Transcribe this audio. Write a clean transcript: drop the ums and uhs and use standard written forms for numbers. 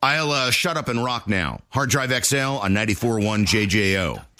I'll shut up and rock now. Hard Drive XL on 94.1 JJO.